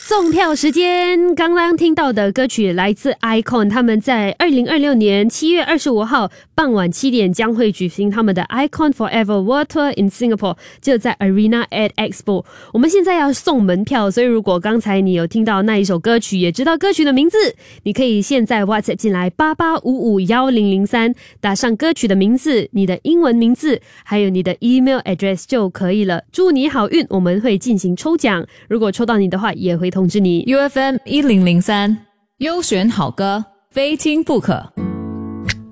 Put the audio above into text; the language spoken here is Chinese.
送票时间，刚刚听到的歌曲来自 Icon， 他们在2026年7月25号傍晚7点将会举行他们的 Icon Forever World Tour in Singapore， 就在 Arena at Expo。 我们现在要送门票，所以如果刚才你有听到那一首歌曲，也知道歌曲的名字，你可以现在 WhatsApp 进来88551003，打上歌曲的名字，你的英文名字，还有你的 email address 就可以了。祝你好运，我们会进行抽奖，如果抽到你的话也会通知你。 UFM 1003优选好歌，非听不可。